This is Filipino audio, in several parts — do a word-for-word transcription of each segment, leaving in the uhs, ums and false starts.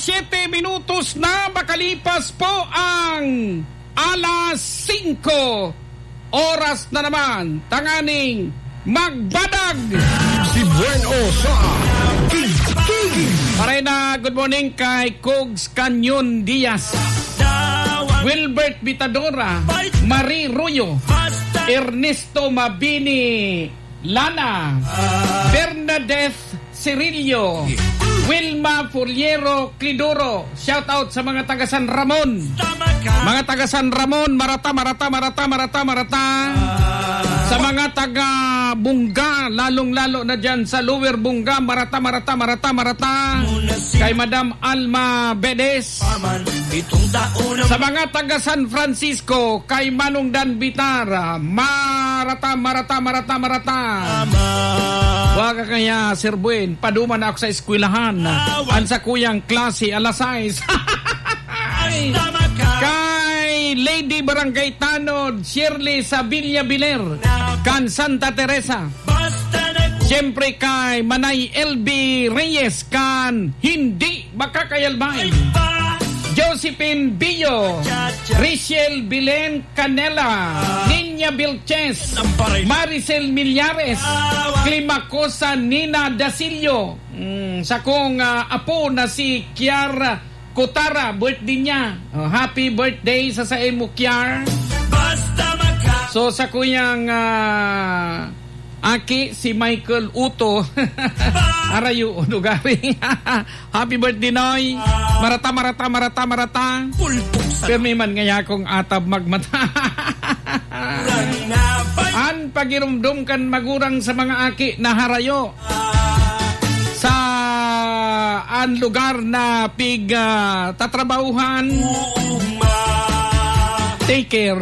labinsyete minutos na makalipas po ang alas singko. Oras na naman, tanganing magbadag. Si Bueno sa King King. Paray na good morning kay Cogs Canyon Diaz, Wilbert Bitadora, Marie Ruyo, Ernesto Mabini Lana, Bernadette Cirillo, Wilma Furiero Clidoro. Shout out sa mga taga San Ramon. Mga taga San Ramon, Marata, Marata, Marata, Marata, Marata. Sa mga taga Bunga, lalong-lalo na dyan sa Lower Bunga, Marata, Marata, Marata, Marata. Kay Madam Alma Bedes. Sa mga taga San Francisco, kay Manong Dan Bitara, Marata, Marata, Marata, Marata. Wag kaya Sir Buen, paduman ako sa eskwelahan. Ansa kuyang klase alas sais. Kay Lady Barangay Tanod, Shirley Sabilla Biler, kan Santa Teresa. Siyempre kay Manay L B Reyes, kan hindi makakayalbay. Josephine Billo, Richelle Bilen Canela, Ninya Vilches, Maricel Millares, Climacosa Nina Dasilio, mm, sa kong uh, apo na si Kiara Kotara, birthday niya. Oh, happy birthday sa sa imo, Kiar. So sa kuyang uh, aki si Michael Uto Arayo Unugari. Happy birthday, Noy. Marata, marata, marata, marata. Permi man ngaya kong atab magmata. An pagirumdum kan magurang sa mga aki na harayo sa an lugar na pig uh, tatrabahuhan. Take care.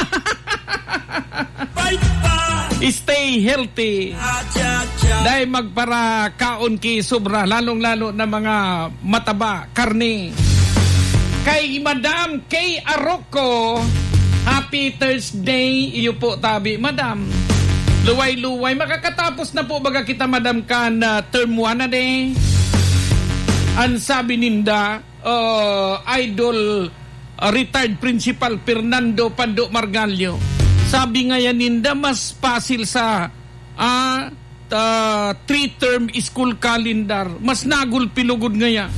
Stay healthy. Dahil magpara kaon ki sobra, lalong-lalo na mga mataba, karne. Kay Madam Kay Arroco, happy Thursday. Iyo po tabi, Madam. Luway-luway. Makakatapos na po baga kita, Madam, kan uh, term one na de. Ang sabi ninda, uh, Idol uh, retired Principal Fernando Pando Margallo. Sabi nga yan ninda, mas pasil sa uh, uh, three-term school calendar. Mas nagul pilugod nga yan.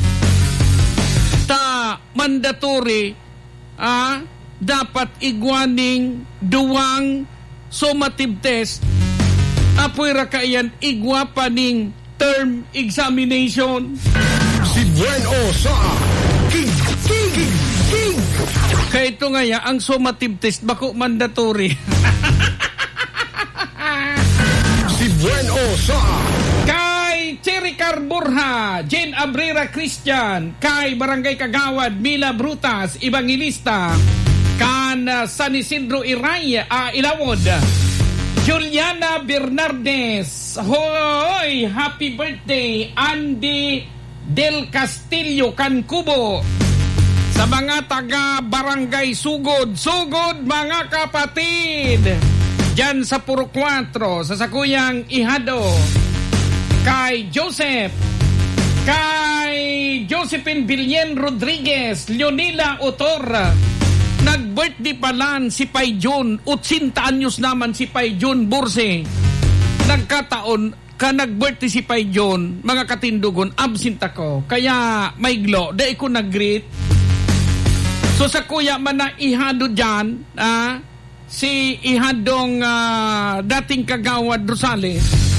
Ta mandatory uh, dapat igwaning duwang summative test. Apoy ra kayan igwa pa ning term examination. Si Bueno sa King King King King. Kaya ito nga ya, ang summative test bako mandatory. Si Bueno sa kay Cherry Carburha, Jane Abrera Christian, kay Barangay Kagawad Mila Brutas Evangelista, kan uh, San Isidro Iray uh, Ilawod, Juliana Bernardes. Hoy, happy birthday Andy Del Castillo Cancubo. Sa mga taga Barangay Sugod, Sugod mga kapatid, dyan sa Puro Cuatro, sa sakuyang Ihado, kay Joseph, kay Josephine Billen Rodriguez, Leonila Otor. Nag-birthday palan si Pai John, eighty anyos naman si Pai John Burse. Nagkataon ka nag-birthday si Pai John, mga katindugon, absent ako. Kaya may glo, dahil ko nag-greet. So sa kuya man na ihado dyan, ah, si ihadong uh, dating Kagawad Rosales,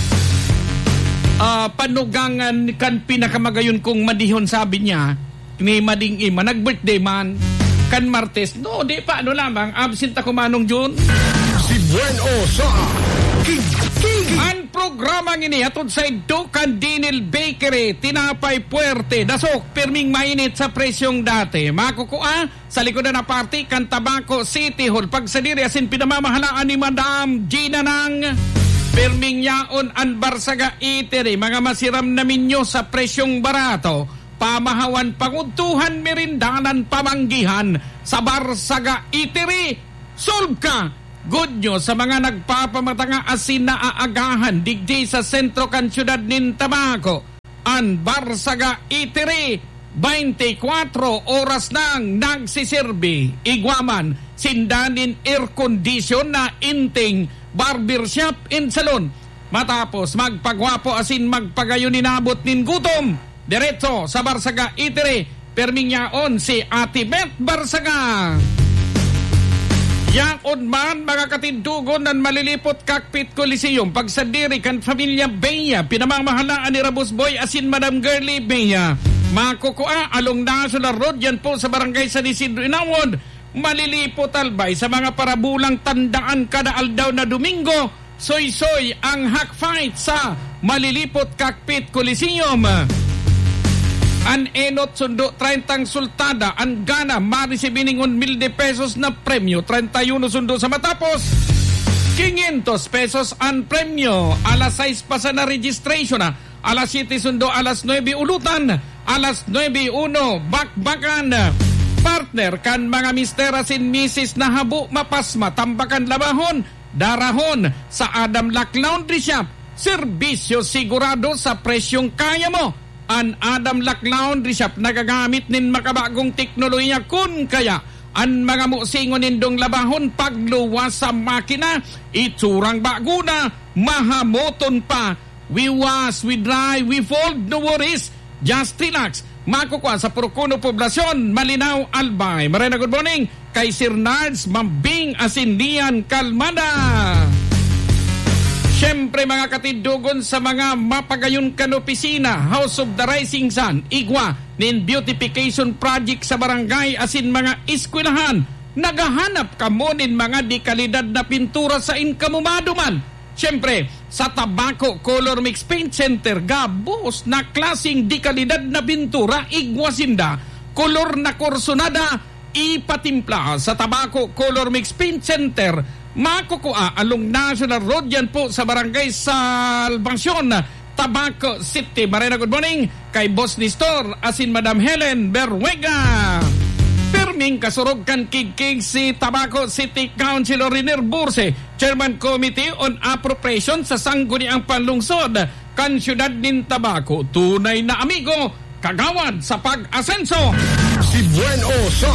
uh, panugangan kan pinakamagayon kong madihon, sabi niya, ni Mading Ima, nag-birthday man, kan Martes, no, di pa, ano lamang, absent ako manong June. Si Bueno sa King King. Ang programang ini atod sa ito kan Dinil Bakery, tinapay puwerte, dasok, perming mainit sa presyong dati. Makukua sa likod na party kan Tabaco City Hall. Pagsadiri asin pinamamahalaan ni Madam Gina ng perming yaon ang Barsaga Eatery. Mga masiram namin nyo sa presyong barato. Pamahawan, panguntuhan, merindanan, pamanggihan sa Barsaga Eatery. Solve ka! Good news sa mga nagpapamatanga asin na aagahan digdi sa sentro kan syudad nin Tabaco. An Barsaga Eatery, twenty-four oras nang nagsisirbi. Igwaman, sindanin air condition na inting barbershop and salon. Matapos magpagwapo asin magpagayon ninabot nin gutom. Diretso sa Barsaga Eatery. Permingyaon si Ate Beth Barsaga. Yang man mga katindugon ng Malilipot Cockpit Coliseum pagsadiri kan Familia Bea pinamamahalaan ni Rabos Boy asin Madam Girlie Bea. Makukua along National Road yan po sa Barangay San Isidro Inawod. Malilipot albay sa mga parabulang tandaan kada aldaw na Domingo. Soy-soy ang hack fight sa Malilipot Cockpit Coliseum. An enot sundo trentang sultada ang gana marisibiningon mil de pesos na premyo thirty-one sundo sa matapos quinientos pesos ang premyo alas sais pa sa na registration na alas siete sundo alas nueve ulutan alas nueve uno bakbakan partner kan mga mister asin misis na habu mapasma tambakan labahon darahon sa Adam Lack Laundry Shop serbisyo sigurado sa presyong kaya mo. An Adam Lack Laundry Shop nagagamit nin makabagong teknolohiya kun kaya an mga musingon nindong labahon pagluwas sa makina itsurang bago na mahamoton pa we wash, we dry, we fold, no worries just relax. Makukwa sa Purukuno Poblasyon Malinaw Albay. Marina good morning kay Sir Nards Mambing Asindian Kalmada. Siyempre mga katindugon sa mga mapagayon kan opisina, House of the Rising Sun, igwa nin beautification project sa barangay asin mga eskwelahan. Nagahanap ka mo nin mga dikalidad na pintura sa inkamumaduman. Siyempre, sa Tabaco Color Mix Paint Center, gabos na klasing dikalidad na pintura, igwasinda, kolor na korsonada, ipatimpla sa Tabaco Color Mix Paint Center. Makukua along National Road yan po sa Barangay Salvacion, Tabaco City. Marina good morning kay Boss Nestor asin Madam Helen Berwega. Perming kasurog kan kigkig si Tabaco City Councilor Riner Burse, Chairman Committee on Appropriation sa sangguniang panlungsod kan siyudad nin Tabaco. Tunay na amigo, kagawad sa pag-asenso. Si Bueno sa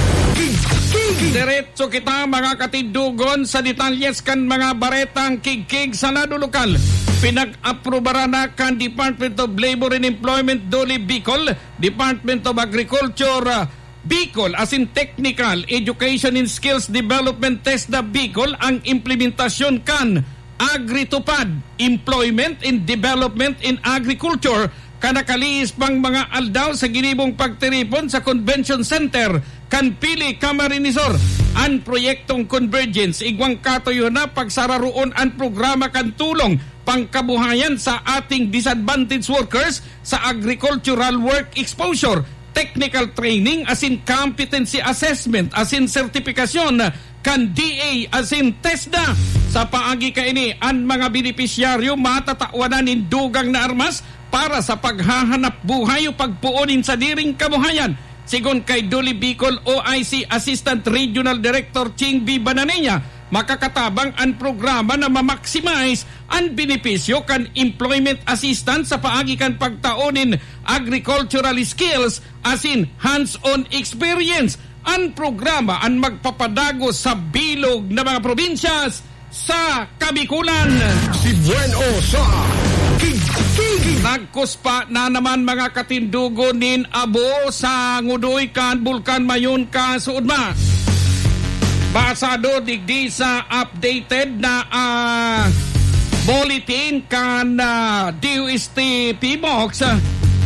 Kigkig. Diretso kita mga katindugon sa detalyes kan mga baretang kigkig sa lado lokal. Pinag-aprobara na kan Department of Labor and Employment Dole Bicol, Department of Agriculture Bicol as in Technical Education and Skills Development Test na Bicol ang implementasyon kan Agritupad, Employment and Development in Agriculture kanakaliis pang mga aldaw sa ginibong pagtiripon sa Convention Center kan Pili Camarinesor ang proyektong Convergence igwang katuyo na pagsararoon ang programa kan tulong pangkabuhayan sa ating disadvantaged workers sa agricultural work exposure, technical training as in competency assessment as in sertifikasyon kan D A as in TESDA. Sa paagi kaini ang mga benepisyaryo matatawanan in dugang na armas para sa paghahanap buhay o pagpuonin sa diring kabuhayan. Sigon kay Dole Bicol O I C Assistant Regional Director Ching V. Bananenya, makakatabang ang programa na ma-maximize ang benepisyo kan employment assistance sa paagi kan pagtaonin agricultural skills as in hands-on experience. Ang programa ang magpapadago sa bilog na mga probinsyas sa Kabikulan. Si Bueno sa Kigkig. Nagkuspa na naman mga katindugo nin abo sa ngudoy kan Bulkan Mayon ka suudma. Basado digdi sa updated na uh, bulletin kan uh, D O S T P Box uh,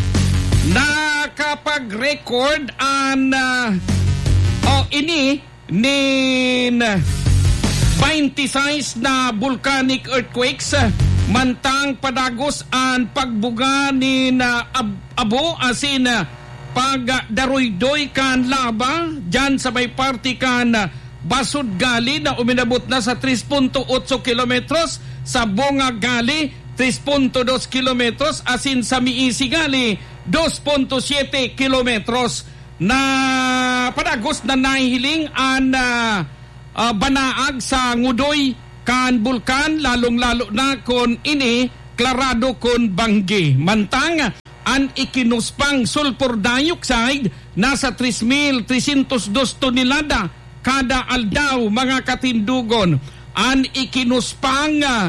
nakapag-record ang uh, oh, ini nin twenty-six na volcanic earthquakes uh, mantang padagos ang pagbuga ni na ab, abo asin uh, pagdaroy-doy kan laba dyan sa may party kan uh, Basud Gali na uminabot na sa three point eight kilometros, sa Bunga Gali three point two kilometros, asin sa Miisi Gali two point seven kilometros na padagos na nahihiling ang uh, uh, banaag sa ngudoy kan bulkan lalong-lalo na kon ini klarado kon banggi. Mantang ang ikinuspang sulfur dioxide nasa three thousand three hundred two tonelada kada aldaw mga katindugon. Ang ikinuspang uh,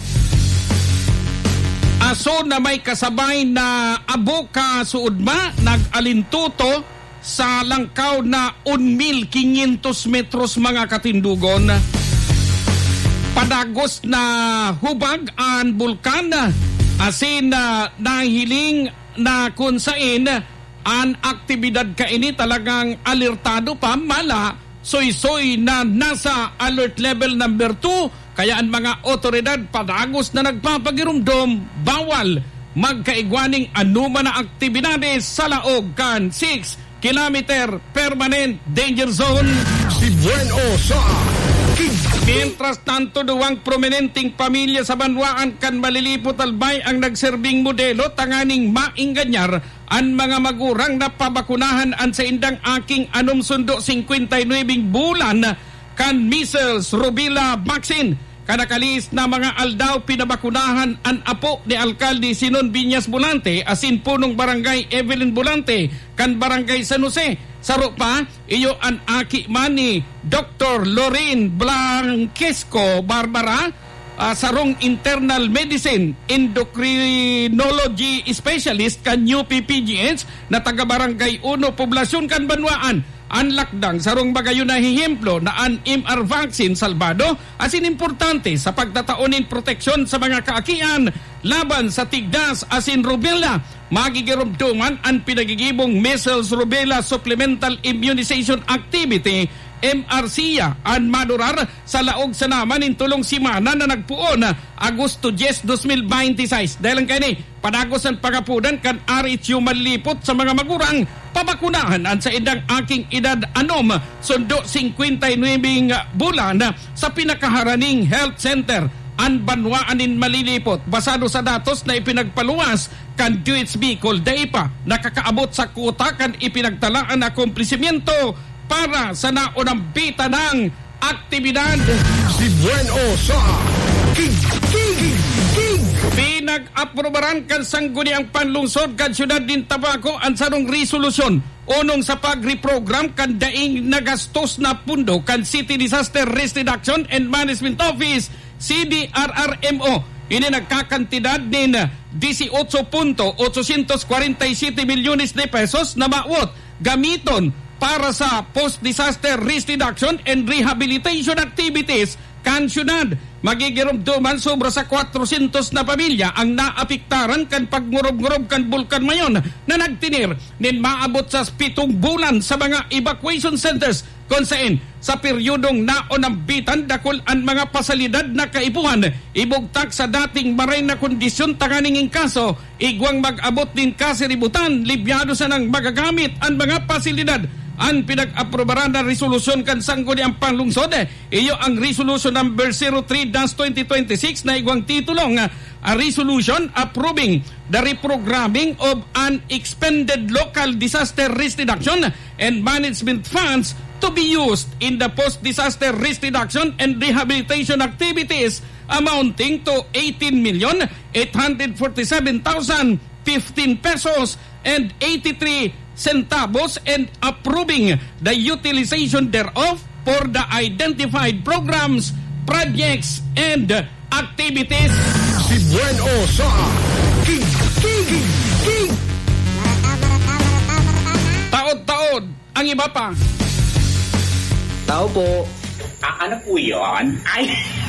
aso na may kasabay na abo ka suudma nag-alintuto sa langkaw na one thousand five hundred metros mga katindugon. Padagos na hubag ang bulkan asin na nahiling na kung saan ang aktibidad kaini talagang alertado pa mala soy-soy na nasa alert level number two. Kaya ang mga otoridad padagos na nagpapagirumdom bawal magkaigwaning anuman na aktibidades sa laog kan six kilometer permanent danger zone. Si Bueno sa Mientras tanto, duwang prominenteng pamilya sa Banwaan kan Malilipot Albay ang nagserbing modelo tanganing mainganyar ang mga magurang na pabakunahan an sa indang aking anom sundo fifty-nine bulan kan measles rubella vaccine. Kanakalis na mga aldaw pinabakunahan ang apo ni Alkalde Sinon Viñas Bulante asin punong barangay Evelyn Bulante kan barangay San Jose. Saro pa, iyo ang aki man ni Doctor Lorraine Blanquesco Barbara, uh, sarong internal medicine endocrinology specialist kan U P P G H na taga barangay uno poblasyon kan Banwaan. Ang lakdang sarong bagayon na hihemplo na ang M R vaccine salbado asin importante sa pagtataonin proteksyon sa mga kaakian laban sa tigdas asin rubella. Magigirumduman ang pinagigibong measles rubella supplemental immunization activity M R C A ang madurar sa laog sa naman in tulong simana na nagpuon Agosto ten, twenty twenty-six. Dahil ang kani, padagos ang pagapudan kan R H U Malilipot sa mga magurang pabakunahan ang sa edang aking edad anom sundo fifty-nine bulan sa pinakaharaning health center ang Banwaan in Malilipot. Basado sa datos na ipinagpaluwas kan D O H Bicol DAIPA, nakakaabot sa kuta kan ipinagtalaan na komplisimiento para sa naunang bita ng aktibidad. Si Bueno sa King King King Pinag-aprobaran kan sangguniang panlungsod kan syudad din Tabaco ang sarong resolusyon unong sa pag-reprogram kan daing nagastos na pundo kan City Disaster Risk Reduction and Management Office C D R R M O. Ini nagkakantidad din eighteen point eight four seven milyones de pesos na mawot gamiton para sa post-disaster risk reduction and rehabilitation activities kan syudad. Magigirumduman sobra sa four hundred na pamilya ang naapiktaran kan pagngurub-ngurub kan bulkan mayon na nagtinir nin maabot sa pitong bulan sa mga evacuation centers kung saan sa peryodong naonambitan dakol ang mga pasalidad na kaipuhan ibugtak sa dating maray na kondisyon tanganing kaso igwang mag-abot din kasiributan libyado sa nang magagamit ang mga pasilidad. Ang pinag-aprobaran na resolusyon kan sangguniang panlungsod iyo ang resolution number zero three dash twenty twenty-six na igwang titulong a resolution approving the reprogramming of unexpended local disaster risk reduction and management funds to be used in the post-disaster risk reduction and rehabilitation activities amounting to eighteen million eight hundred forty-seven thousand fifteen pesos and eighty-three centavos and approving the utilization thereof for the identified programs, projects, and activities. Si Bueno sa King King King King Taod-taod ang iba pa. Tao po. Ah, ano po yun? Ay!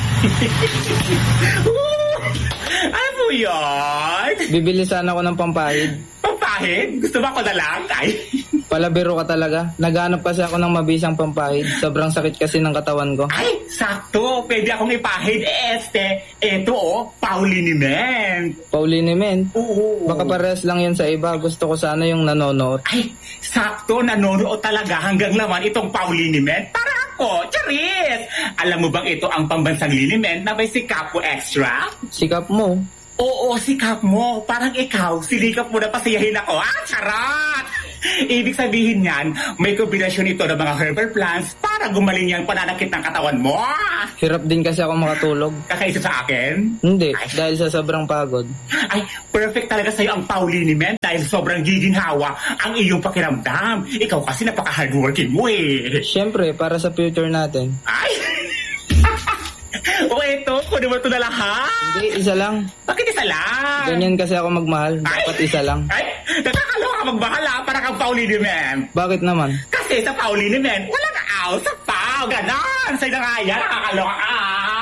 Ano po yun? Bibili sana ako ng pampahid. Pampahid? Gusto ba ako na lang? Ay! Palabiro ka talaga. Naghanap kasi ako ng mabisang pampahid. Sobrang sakit kasi ng katawan ko. Ay! Sakto! Pwede akong ipahid. Eh, este, eto oh, pauliniment. Pauliniment? Oo. Baka parehas lang yan sa iba. Gusto ko sana yung nanonood. Ay! Sakto! Nanonood talaga hanggang laman itong pauliniment. Para ako! Charis! Alam mo bang ito ang pambansang liniment na may sikap ko extra? Sikap mo? Oo, sikap mo. Parang ikaw, silikap mo na pasiyahin ako. Ah, charot! Ibig sabihin niyan, may kombinasyon ito ng mga herbal plants para gumaling yung pananakit ng katawan mo. Hirap din kasi ako makatulog. Kakaisa sa akin? Hindi, Ay. dahil sa sobrang pagod. Ay, perfect talaga sa'yo ang Pauline Men dahil sobrang giginhawa ang iyong pakiramdam. Ikaw kasi napaka-hardworking mo eh. Siyempre, para sa future natin. Ay! O eto, kunin mo ito na lahat. Hindi, isa lang. Bakit isa lang? Ganyan kasi ako magmahal. Dapat isa lang. Ay, nakakaloka ka magmahal ha, para kang Pauline Men. Bakit naman? Kasi sa Pauline Men, walang aw sa pao. Ganon. Sa'yo na nga yan, nakakaloka ka.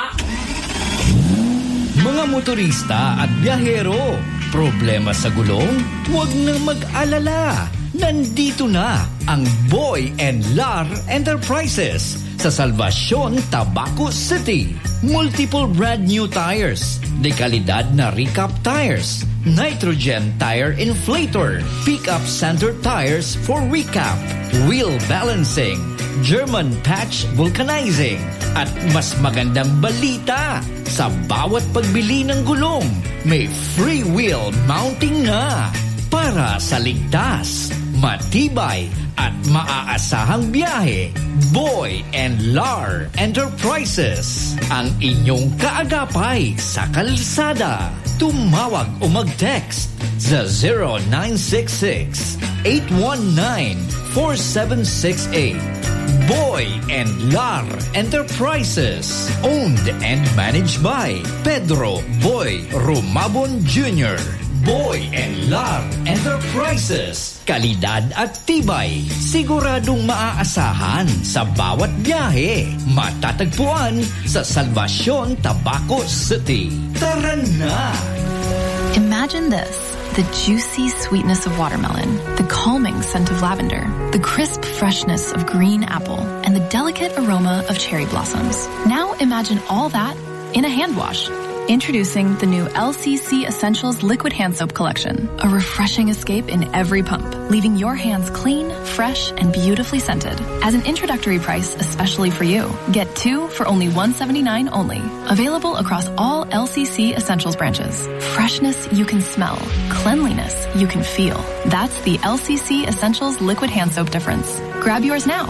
Mga motorista at biyahero, problema sa gulong? Huwag na mag-alala. Nandito na ang Boy and Lar Enterprises sa Salvacion, Tabaco City. Multiple brand new tires, de kalidad na recap tires, nitrogen tire inflator, pickup center tires for recap, wheel balancing, German patch vulcanizing, at mas magandang balita, sa bawat pagbili ng gulong, may free wheel mounting na para sa ligtas, matibay at maaasahang biyahe. Boy and Lar Enterprises, ang inyong kaagapay sa kalsada. Tumawag o mag-text sa zero nine six six, eight one nine, four seven six eight. Boy and Lar Enterprises, owned and managed by Pedro Boy Rumabon Junior Boy and Lar Enterprises. Kalidad at tibay, siguradong maaasahan sa bawat biyahe. Matatagpuan sa Salvacion, Tabaco City. Tara na! Imagine this. The juicy sweetness of watermelon, the calming scent of lavender, the crisp freshness of green apple, and the delicate aroma of cherry blossoms. Now imagine all that in a hand wash. Introducing the new L C C Essentials Liquid Hand Soap Collection. A refreshing escape in every pump, leaving your hands clean, fresh, and beautifully scented. As an introductory price especially for you, get two for only one seventy-nine only. Available across all L C C Essentials branches. Freshness you can smell. Cleanliness you can feel. That's the L C C Essentials Liquid Hand Soap difference. Grab yours now.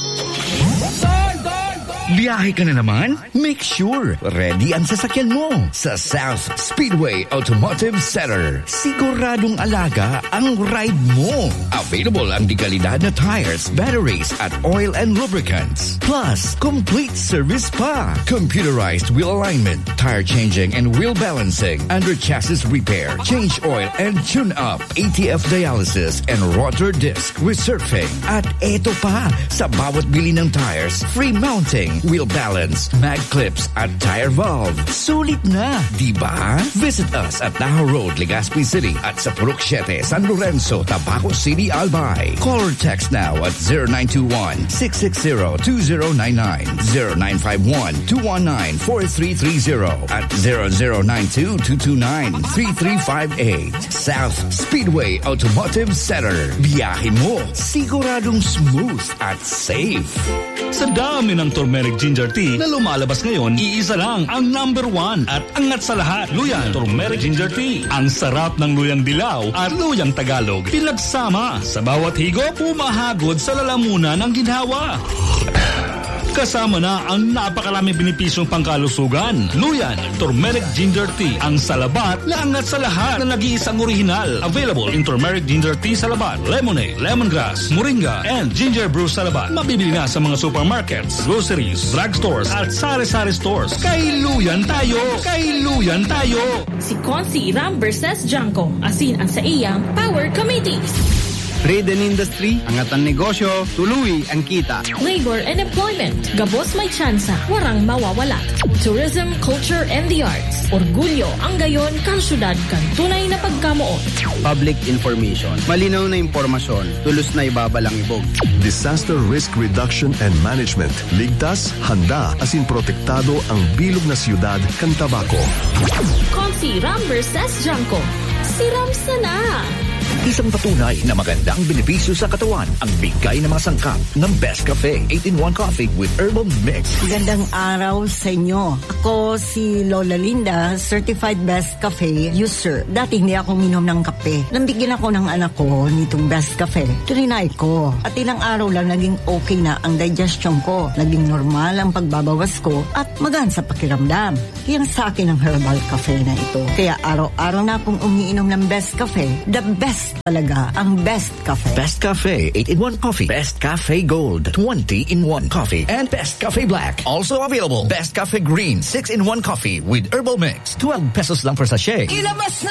Biyahe ka na naman? Make sure ready ang sasakyan mo sa South Speedway Automotive Center. Siguradong alaga ang ride mo. Available ang dekalidad na tires, batteries at oil and lubricants. Plus, complete service pa. Computerized wheel alignment, tire changing and wheel balancing, under chassis repair, change oil and tune up, A T F dialysis and rotor disc resurfacing. At eto pa, sa bawat bili ng tires, free mounting, wheel balance, mag clips at tire valve. Sulit na, di ba? Visit us at Tahoe Road, Legazpi City at sa Purok seven, San Lorenzo, Tabaco City, Albay. Call or text now at zero nine two one, six six zero, two zero nine nine, zero nine five one, two one nine, four three three zero at zero zero nine two, two two nine, three three five eight. South Speedway Automotive Center. Biyahe mo, siguradong smooth at safe. Sa dami ng turmeric ginger tea na lumalabas ngayon, iisa lang ang number one at angat sa lahat. Luyan Turmeric Ginger Tea. Ang sarap ng luyang dilaw at luyang Tagalog. Pinagsama sa bawat higop, pumahagod sa lalamunan ng ginhawa. Kasama na ang napakaraming benepisyong pangkalusugan. Luyan Turmeric Ginger Tea. Ang salabat na angat sa lahat na nag-iisang orihinal. Available in Turmeric Ginger Tea Salabat, Lemonade, Lemongrass, Moringa, and Ginger Brew Salabat. Mabibili na sa mga supermarkets, groceries, drugstores, at sari-sari stores. Kay Luyan tayo! Kay Luyan tayo! Si Consi Ram versus Janko. Asin ang sa iyang Power Committees. Trade and industry, angat ang negosyo, tuluy ang kita. Labor and employment, gabos may tsansa, warang mawawala. Tourism, culture, and the arts. Orgulyo ang gayon kang syudad kan tunay na pagkamuot. Public information, malinaw na impormasyon, tulos na ibabalang ibog. Disaster Risk Reduction and Management. Ligtas, handa, asin protektado ang bilog na siyudad kan Tabaco. Consi Ram versus Janko. Si Ram sana. Isang patunay na magandang benepisyo sa katawan ang bigay ng mga sangkap ng Best Cafe eight in one Coffee with Herbal Mix. Magandang araw sa inyo. Ako si Lola Linda, Certified Best Cafe user. Dati hindi ako minom ng kape. Nang bigyan ako ng anak ko nitong Best Cafe, trinay ko. At ilang araw lang naging okay na ang digestion ko. Naging normal ang pagbabawas ko at magaan sa pakiramdam. Kaya sa akin ang Herbal Cafe na ito. Kaya araw-araw na akong umiinom ng Best Cafe. The best talaga ang Best Cafe. Best Cafe eight in one Coffee, Best Cafe Gold twenty in one Coffee, and Best Cafe Black. Also available, Best Cafe Green six in one Coffee with Herbal Mix. twelve pesos lang per sachet. Ilabas na